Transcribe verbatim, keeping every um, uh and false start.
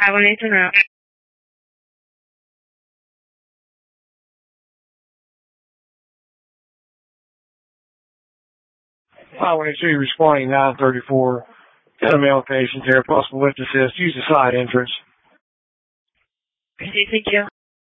I will need to know. five one two responding nine thirty-four. Got a male patient here, possible witness assist. Use the side entrance. Thank you.